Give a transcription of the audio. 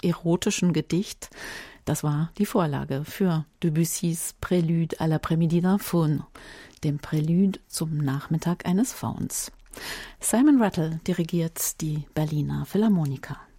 erotischen Gedicht. Das war die Vorlage für Debussys Prélude à l'après-midi d'un faune, dem Prälude zum Nachmittag eines Fauns. Simon Rattle dirigiert die Berliner Philharmoniker.